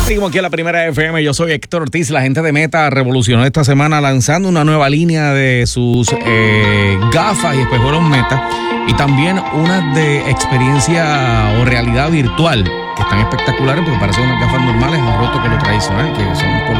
Seguimos aquí en la Primera FM. Yo soy Héctor Ortiz. La gente de Meta revolucionó esta semana lanzando una nueva línea de sus gafas y espejuelos Meta, y también unas de experiencia o realidad virtual que están espectaculares porque parecen unas gafas normales, han roto con lo tradicional, que son por